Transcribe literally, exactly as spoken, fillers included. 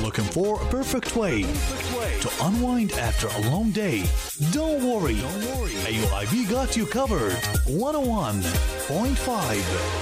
Looking for a perfect way to unwind after a long day? Don't worry. Don't worry. A U I B got you covered. one oh one point five